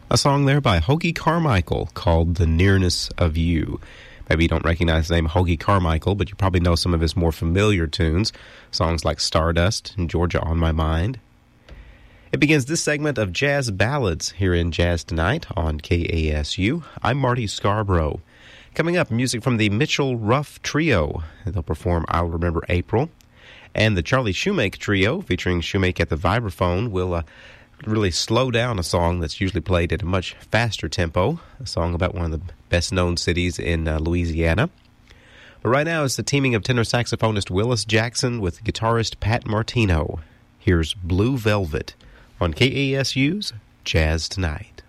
A song there by Hoagy Carmichael called The Nearness of You. Maybe you don't recognize the name Hoagy Carmichael, but you probably know some of his more familiar tunes, songs like Stardust and Georgia on My Mind. It begins this segment of Jazz Ballads here in Jazz Tonight on KASU. I'm Marty Scarborough. Coming up, music from the Mitchell Ruff Trio. They'll perform I'll Remember April. And the Charlie Shoemake Trio, featuring Shoemake at the vibraphone, will really slow down a song that's usually played at a much faster tempo, a song about one of the best-known cities in Louisiana. But right now it's the teaming of tenor saxophonist Willis Jackson with guitarist Pat Martino. Here's Blue Velvet on KASU's Jazz Tonight.